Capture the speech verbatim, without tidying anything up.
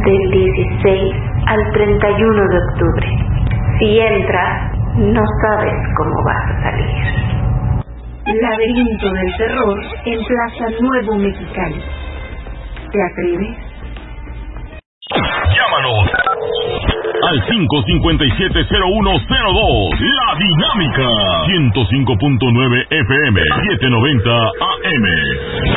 del dieciséis al treinta y uno de octubre. Si entras, no sabes cómo vas a salir. Laberinto del Terror en Plaza Nuevo Mexicali. ¿Te atreves? Llámanos al cinco cinco siete cero uno cero dos. La Dinámica ciento cinco punto nueve F M, setecientos noventa A M.